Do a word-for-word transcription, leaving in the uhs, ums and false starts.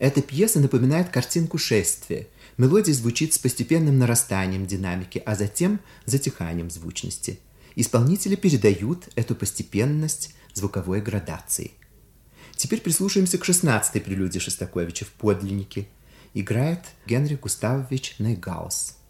Эта пьеса напоминает картинку шествия. Мелодия звучит с постепенным нарастанием динамики, а затем затиханием звучности. Исполнители передают эту постепенность звуковой градацией. Теперь прислушаемся к шестнадцатой прелюдии Шостаковича в подлиннике. Играет Генрих Густавович Нейгаус.